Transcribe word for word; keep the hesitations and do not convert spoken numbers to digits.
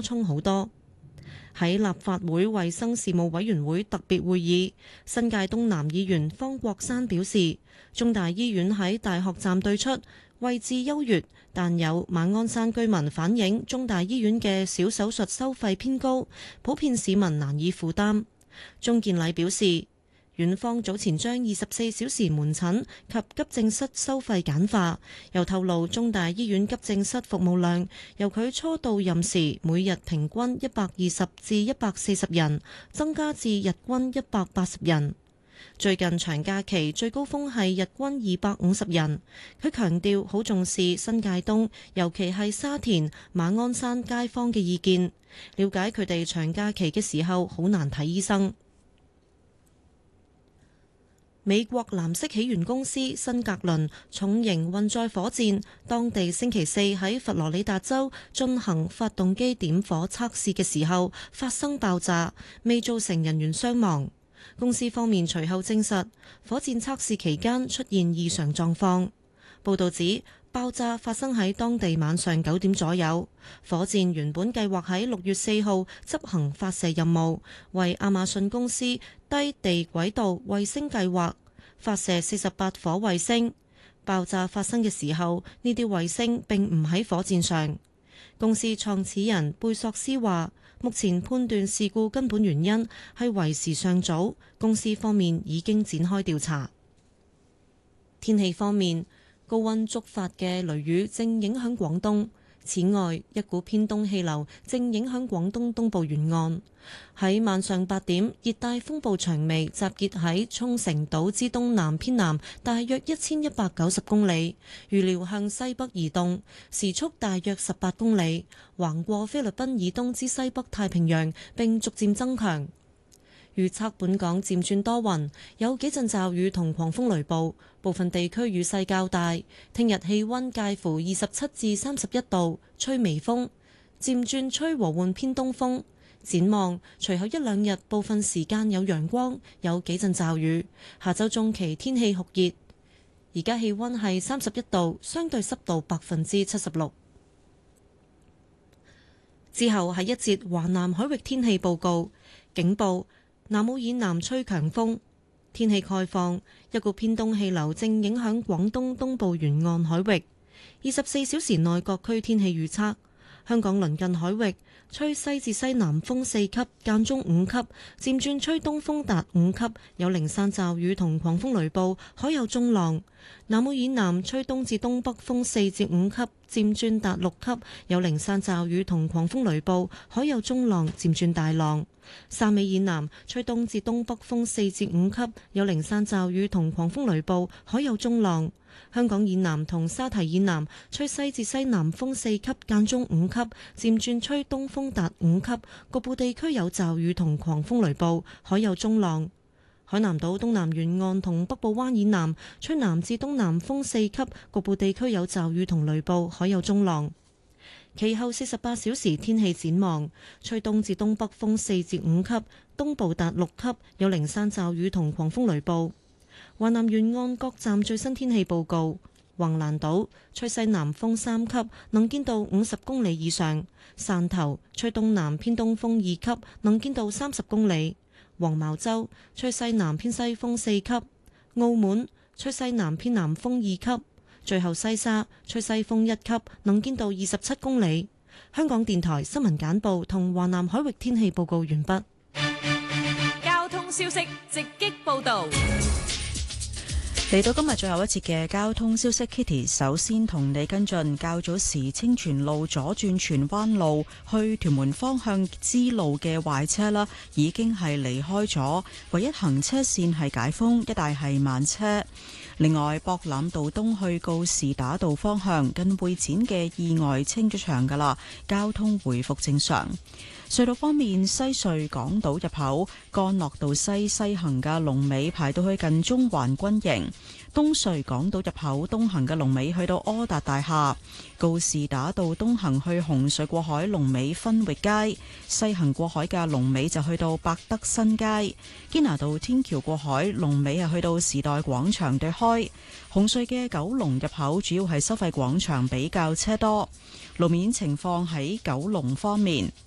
初衷好多。喺立法會衛生事務委員會特別會議，新界東南議員方國珊表示，中大醫院喺大學站對出，位置優越，但有馬鞍山居民反映中大醫院嘅小手術收費偏高，普遍市民難以負擔。鍾健禮表示，院方早前將二十四小時門診及急症室收費簡化，又透露中大醫院急症室服務量由佢初到任時每日平均一百二十至一百四十人，增加至日均一百八十人。最近長假期最高峰係日均二百五十人。佢強調好重視新界東，尤其係沙田、馬鞍山街坊嘅意見，了解佢哋長假期嘅時候好難睇醫生。美國藍色起源公司新格倫重型運載火箭，當地星期四喺佛羅里達州進行發動機點火測試嘅時候發生爆炸，未造成人員傷亡。公司方面隨後證實，火箭測試期間出現異常狀況。報導指，爆炸發生喺當地晚上九點左右。火箭原本計劃喺六月四號執行發射任務，為亞馬遜公司低地軌道衛星計劃發射四十八顆衛星。爆炸發生嘅時候，呢啲衛星並唔喺火箭上。公司創始人貝索斯話，目前判斷事故根本原因係為時尚早，公司方面已經展開調查。天氣方面，高溫觸發嘅雷雨正影響廣東。此外，一股偏東氣流正影響廣東東部沿岸。喺晚上八點，熱帶風暴長尾集結喺沖繩島之東南偏南，大約一千一百九十公里，預料向西北移動，時速大約十八公里，橫過菲律賓以東之西北太平洋，並逐漸增強。預測本港漸轉多雲，有幾陣驟雨同狂風雷暴，部分地區雨勢較大。聽日氣溫介乎二十七至三十一度，吹微風，漸轉吹和緩偏東風。展望隨後一兩日，部分時間有陽光，有幾陣驟雨。下週中期天氣酷熱。而家氣溫係三十一度，相對濕度百分之七十六。之後係一節華南海域天氣報告，警報。南澳以南吹強風，天氣概況，一股偏東氣流正影響廣東東部沿岸海域。二十四小時內各區天氣預測：香港鄰近海域吹西至西南風四級，間中五級，漸轉吹東風達五級，有零散驟雨同狂風雷暴，海有中浪。南澳以南吹東至東北風四至五級，漸轉達六級，有零散驟雨同狂風雷暴，海有中浪，漸轉大浪。汕尾以南吹東至東北風四至五級，有零散驟雨同狂風雷暴，海有中浪。香港以南同沙堤以南吹西至西南風四級，間中五級，漸轉吹東風達五級，局部地區有驟雨同狂風雷暴，海有中浪。海南島東南沿岸同北部灣以南吹南至東南風四級，局部地區有驟雨同雷暴，海有中浪。其後四十八小時天氣展望，吹東至東北風四至五級，東部達六級，有零散驟雨同狂風雷暴。華南沿岸各站最新天氣報告：橫瀾島吹西南風三級，能見度五十公里以上；汕頭吹東南偏東風二級，能見度三十公里；黃茅洲吹西南偏西風四級；澳門吹西南偏南風二級。最後西沙吹西風一級，能見度二十七公里。香港電台新聞簡報同華南海域天氣報告完畢。 交通消息直擊報道。 嚟到今日最後一節嘅交通消息 ，Kitty 首先同你跟進較早時清泉路左轉荃灣路去屯門方向支路嘅壞車啦，已經係離開咗，唯一行車線係解封，一帶係慢車。另外，博覽道東去告士打道方向近會展嘅意外清咗場㗎喇，交通回復正常。隧道方面，西隧港島入口干諾道西西行嘅龍尾排到去近中環軍營，東隧港島入口東行嘅龍尾去到柯達大廈，告士打道東行去紅隧過海龍尾分域街，西行過海嘅龍尾就去到百德新街，堅拿道天橋過海龍尾係去到時代廣場對開。紅隧嘅九龍入口主要係收費廣場比較車多。路面情況喺九龍方面，